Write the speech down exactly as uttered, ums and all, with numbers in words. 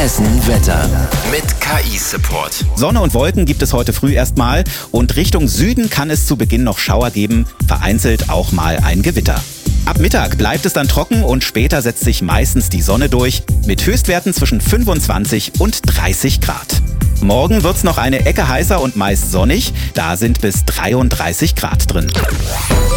Hessen Wetter mit K I-Support. Sonne und Wolken gibt es heute früh erstmal und Richtung Süden kann es zu Beginn noch Schauer geben, vereinzelt auch mal ein Gewitter. Ab Mittag bleibt es dann trocken und später setzt sich meistens die Sonne durch mit Höchstwerten zwischen fünfundzwanzig und dreißig Grad. Morgen wird's noch eine Ecke heißer und meist sonnig, da sind bis dreiunddreißig Grad drin.